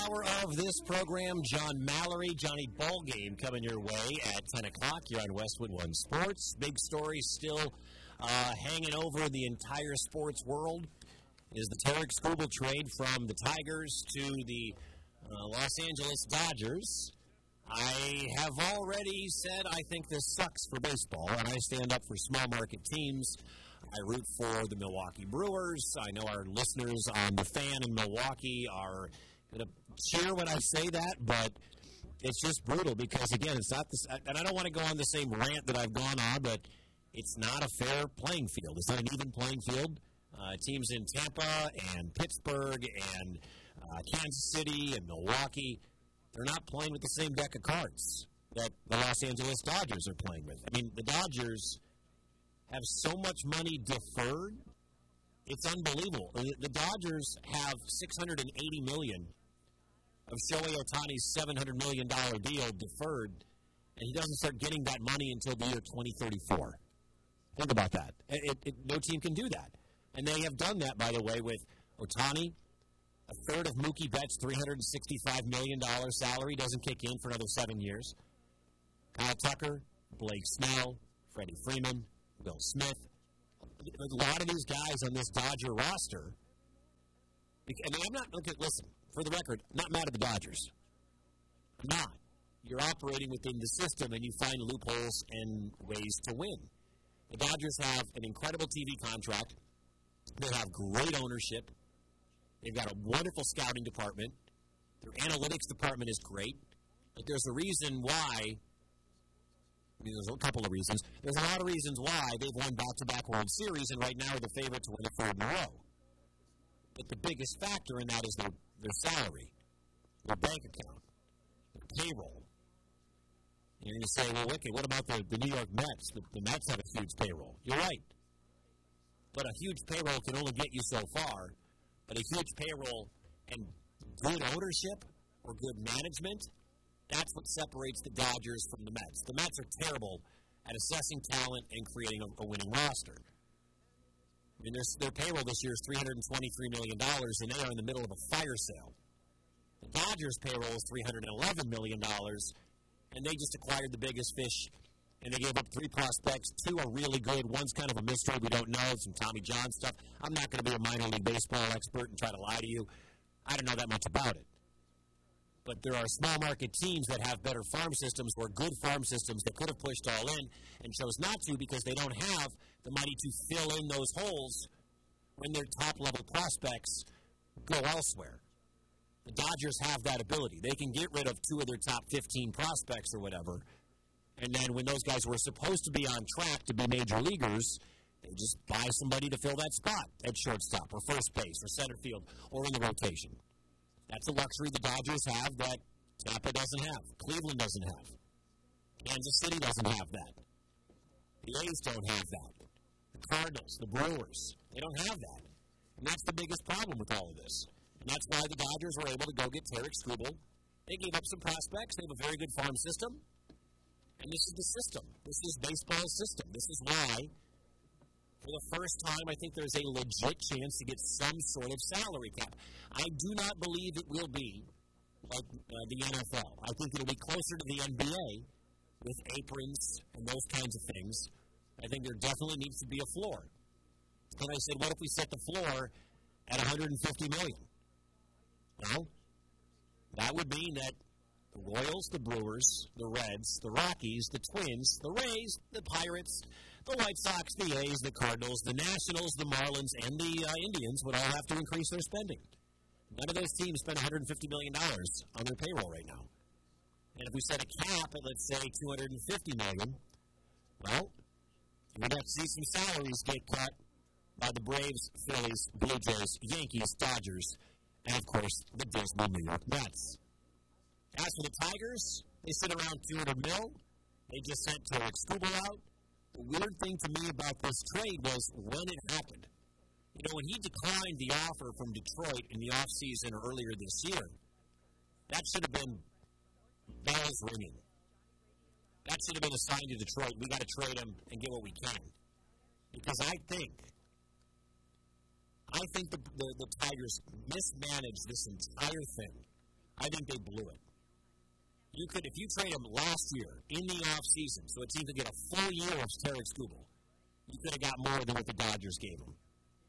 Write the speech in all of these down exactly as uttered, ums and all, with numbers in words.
hour of this program, John Mallory, Johnny Ballgame coming your way at ten o'clock. You're on Westwood One Sports. Big story still uh, hanging over the entire sports world is the Tarik Skubal trade from the Tigers to the uh, Los Angeles Dodgers. I have already said I think this sucks for baseball, and I stand up for small market teams. I root for the Milwaukee Brewers. I know our listeners on The Fan in Milwaukee are going to cheer when I say that, but it's just brutal because, again, it's not this, and I don't want to go on the same rant that I've gone on, but it's not a fair playing field. It's not an even playing field. Uh, teams in Tampa and Pittsburgh and uh, Kansas City and Milwaukee, they're not playing with the same deck of cards that the Los Angeles Dodgers are playing with. I mean, the Dodgers have so much money deferred, it's unbelievable. The Dodgers have six hundred eighty million dollars of Shohei Ohtani's seven hundred million dollars deal deferred, and he doesn't start getting that money until the year twenty thirty-four. Think about that. It, it, no team can do that. And they have done that, by the way, with Ohtani. A third of Mookie Betts' three hundred sixty-five million dollars salary doesn't kick in for another seven years. Kyle Tucker, Blake Snell, Freddie Freeman, Will Smith. A lot of these guys on this Dodger roster. I mean, I'm not, okay, listen, for the record, I'm not mad at the Dodgers. I'm not. You're operating within the system and you find loopholes and ways to win. The Dodgers have an incredible T V contract. They have great ownership. They've got a wonderful scouting department. Their analytics department is great. But there's a reason why. I mean, there's a couple of reasons. There's a lot of reasons why they've won back-to-back World Series and right now are the favorite to win a third in a row. But the biggest factor in that is their, their salary, their bank account, their payroll. And you're going to say, well, okay, what about the, the New York Mets? The, the Mets have a huge payroll. You're right. But a huge payroll can only get you so far. But a huge payroll and good ownership or good management, that's what separates the Dodgers from the Mets. The Mets are terrible at assessing talent and creating a, a winning roster. I mean, their, their payroll this year is three hundred twenty-three million dollars, and they are in the middle of a fire sale. The Dodgers' payroll is three hundred eleven million dollars, and they just acquired the biggest fish, and they gave up three prospects. Two are really good. One's kind of a mystery. We don't know. Some Tommy John stuff. I'm not going to be a minor league baseball expert and try to lie to you. I don't know that much about it. But there are small market teams that have better farm systems or good farm systems that could have pushed all in and chose not to because they don't have the money to fill in those holes when their top-level prospects go elsewhere. The Dodgers have that ability. They can get rid of two of their top fifteen prospects or whatever, and then when those guys were supposed to be on track to be major leaguers, they just buy somebody to fill that spot at shortstop or first base or center field or in the rotation. That's a luxury the Dodgers have that Tampa doesn't have. Cleveland doesn't have. Kansas City doesn't have that. The A's don't have that. The Cardinals, the Brewers, they don't have that. And that's the biggest problem with all of this. And that's why the Dodgers were able to go get Tarik Skubal. They gave up some prospects. They have a very good farm system. And this is the system. This is baseball's system. This is why, for the first time, I think there's a legit chance to get some sort of salary cap. I do not believe it will be like uh, the N F L. I think it'll be closer to the N B A with aprons and those kinds of things. I think there definitely needs to be a floor. And I said, what if we set the floor at one hundred fifty million dollars? Well, that would mean that the Royals, the Brewers, the Reds, the Rockies, the Twins, the Rays, the Pirates, the White Sox, the A's, the Cardinals, the Nationals, the Marlins, and the uh, Indians would all have to increase their spending. None of those teams spend one hundred fifty million dollars on their payroll right now. And if we set a cap at, let's say, two hundred fifty million dollars, well, we'd have to see some salaries get cut by the Braves, Phillies, Blue Jays, Yankees, Dodgers, and, of course, the dismal New York Mets. As for the Tigers, they sit around two hundred mil. They just sent Tarik Skubal out. The weird thing to me about this trade was when it happened. You know, when he declined the offer from Detroit in the offseason earlier this year, that should have been bells ringing. That should have been a sign to Detroit, we got to trade him and get what we can. Because I think, I think the, the, the Tigers mismanaged this entire thing I think they blew it. You could, if you trade him last year in the offseason, so a team could get a full year of Tarik Skubal, you could have got more than what the Dodgers gave him.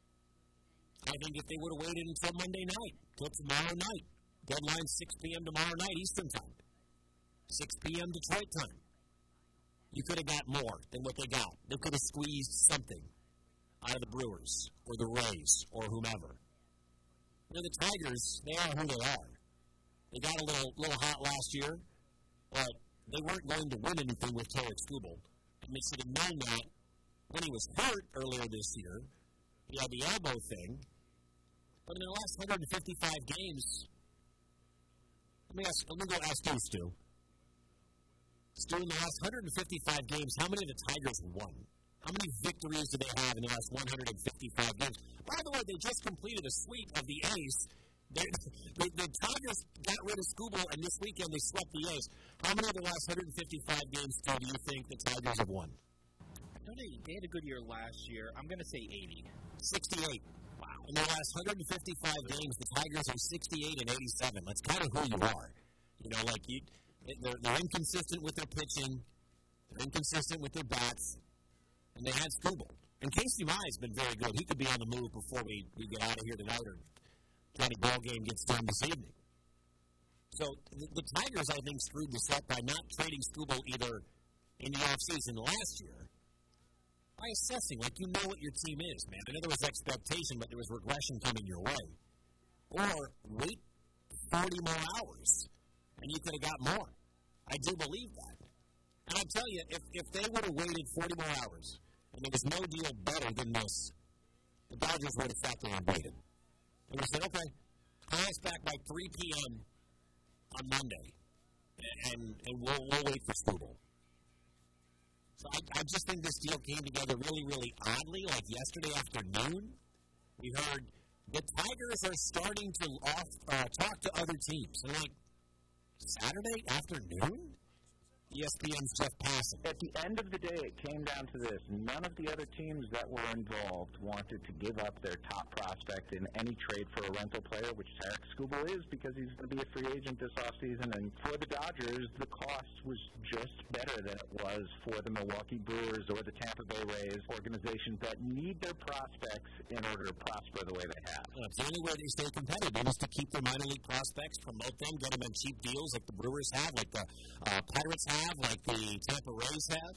I think if they would have waited until Monday night, till tomorrow night, deadline six p.m. tomorrow night Eastern time, six p.m. Detroit time, you could have got more than what they got. They could have squeezed something out of the Brewers or the Rays or whomever. You know, the Tigers, they are who they are. They got a little little hot last year, but they weren't going to win anything with Tarik Skubal. And they should have known that when he was hurt earlier this year. He had the elbow thing. But in the last one hundred fifty-five games, let me, ask, let me go ask you, Stu. Stu, in the last one hundred fifty-five games, how many of the Tigers won? How many victories do they have in the last one hundred fifty-five games? By the way, they just completed a sweep of the A's. They, the, the Tigers got rid of Skubal, and this weekend they swept the A's. How many of the last one hundred fifty-five games, Stu, do you think the Tigers have won? I know they, they had a good year last year. I'm going to say eighty. sixty-eight. Wow. In the last one hundred fifty-five games, the Tigers are sixty-eight and eighty-seven. That's kind of who you are. You know, like you, they're, they're inconsistent with their pitching. They're inconsistent with their bats. And they had Skubal. And Casey Mize has been very good. He could be on the move before we, we get out of here tonight or Johnny Ballgame gets done this evening. So the, the Tigers, I think, screwed this up by not trading Skubal either in the offseason last year by assessing, like, you know what your team is, man. I know there was expectation, but there was regression coming your way. Or wait forty more hours, and you could have got more. I do believe that. And I'll tell you, if, if they would have waited forty more hours, and there was no deal better than this, the Dodgers would have sat there and waited. And we said, okay, call us back by three p.m. on Monday, and, and we'll, we'll wait for Skubal. So I, I just think this deal came together really, really oddly, like yesterday afternoon. We heard the Tigers are starting to off, uh, talk to other teams. And like, Saturday afternoon? E S P N's Jeff Passan. At the end of the day, it came down to this. None of the other teams that were involved wanted to give up their top prospect in any trade for a rental player, which Tarik Skubal is, because he's going to be a free agent this offseason. And for the Dodgers, the cost was just better than it was for the Milwaukee Brewers or the Tampa Bay Rays, organizations that need their prospects in order to prosper the way they have. Well, the only way they stay competitive is to keep their minor league prospects, promote them, get them on cheap deals like the Brewers have, like the uh, Pirates have. Have, like the Tampa Rays have.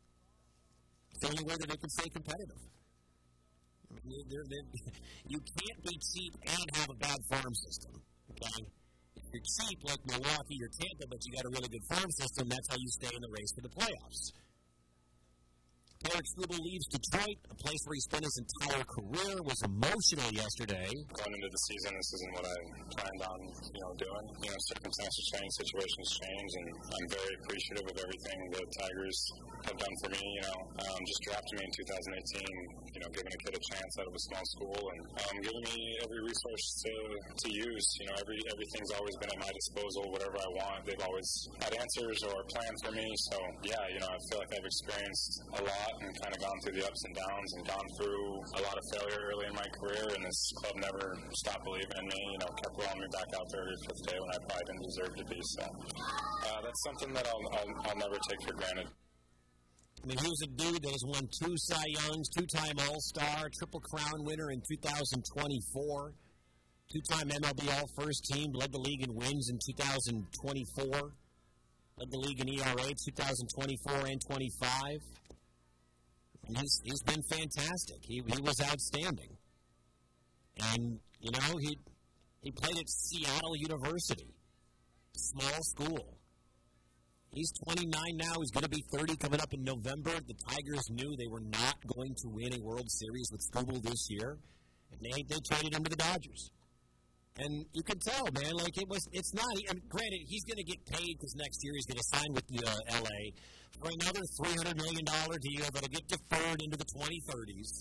It's the only way that they can stay competitive. I mean, they're, they're, you can't be cheap and have a bad farm system. Okay? If you're cheap like Milwaukee or Tampa, but you got a really good farm system, that's how you stay in the race for the playoffs. Tarik Skubal leaves Detroit, a place where he spent his entire career, was emotional yesterday. Going into the season, this isn't what I planned on, you know, doing. You know, circumstances change, situations change, and I'm very appreciative of everything the Tigers have done for me. You know, um, just drafting me in two thousand eighteen, you know, giving a kid a chance out of a small school, and um, giving me every resource to to use. You know, every everything's always been at my disposal. Whatever I want, they've always had answers or plans for me. So yeah, you know, I feel like I've experienced a lot and kind of gone through the ups and downs and gone through a lot of failure early in my career, and this club never stopped believing in me, you know, kept rolling me back out there every fifth day when I probably didn't deserve to be. So uh, that's something that I'll, I'll, I'll never take for granted. I mean, he was a dude that has won two Cy Youngs, two-time All-Star, Triple Crown winner in two thousand twenty-four, two-time M L B All-First Team, led the league in wins in two thousand twenty-four, led the league in E R A two thousand twenty-four and twenty-five. He's, he's been fantastic. He he was outstanding. And, you know, he he played at Seattle University, small school. He's twenty-nine now. He's going to be thirty coming up in November. The Tigers knew they were not going to win a World Series with Skubal this year, and they, they traded him to the Dodgers. And you can tell, man, like it was, it's not, and granted, he's going to get paid because next year he's going to sign with the uh, L A for another three hundred million dollars deal that'll get deferred into the twenty thirties.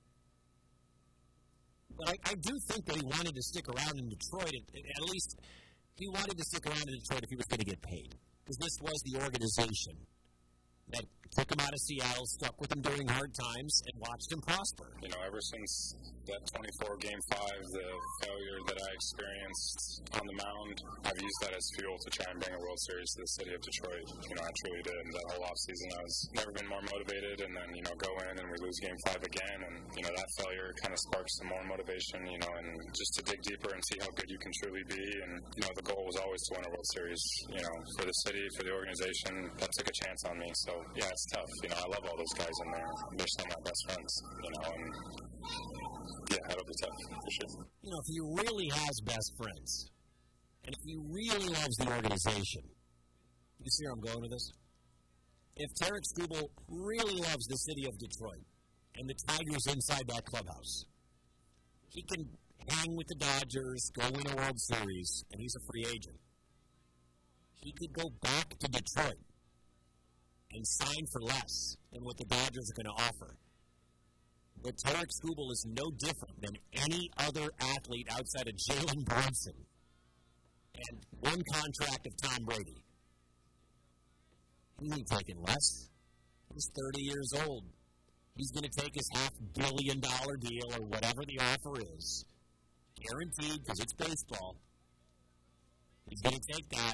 But I, I do think that he wanted to stick around in Detroit. At, at least he wanted to stick around in Detroit if he was going to get paid. Because this was the organization that took him out of Seattle, stuck with him during hard times, and watched him prosper. You know, ever since that twenty-four game five, the failure that I experienced on the mound, I've used that as fuel to try and bring a World Series to the city of Detroit. You know, I truly did. That whole offseason, I was never been more motivated, and then, you know, go in and we lose game five again, and, you know, that failure kind of sparks some more motivation, you know, and just to dig deeper and see how good you can truly be. And, you know, the goal was always to win a World Series, you know, for the city, for the organization. That took a chance on me. So, yeah, it's tough. You know, I love all those guys in there. They're some of my best friends, you know, and yeah, that'll be tough for sure. You know, if he really has best friends, and if he really loves the organization, you see where I'm going with this? If Tarik Skubal really loves the city of Detroit and the Tigers inside that clubhouse, he can hang with the Dodgers, go win a World Series, and he's a free agent. He could go back to Detroit and sign for less than what the Dodgers are going to offer. But Tarik Skubal is no different than any other athlete outside of Jalen Brunson and one contract of Tom Brady. He ain't taking less. He's thirty years old. He's going to take his half billion dollar deal or whatever the offer is, guaranteed because it's baseball. He's going to take that.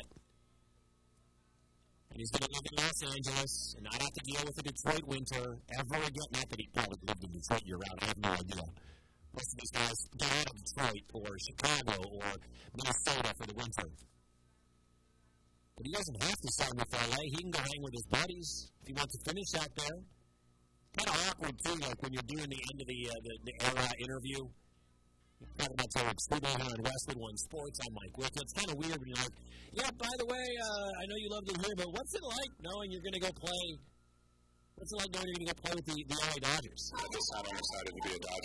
And he's going to live in Los Angeles and not have to deal with the Detroit winter ever again. Not that he probably lived in Detroit year-round. I have no idea. Most of these guys get out of Detroit or Chicago or Minnesota for the winter. But he doesn't have to sign with L A. He can go hang with his buddies if he wants to finish out there. Kind of awkward, too, like when you're doing the end of the, uh, the, the era interview. You're talking about Tarik Skubal here on Westwood One Sports. I'm Mike Wickett. It's kind of weird when you're like, yeah, by the way, uh, I know you love it here, but what's it like knowing you're going to go play? What's it like knowing you're going to go play with the, the L A Dodgers? At this time, I'm excited to be a Dodger.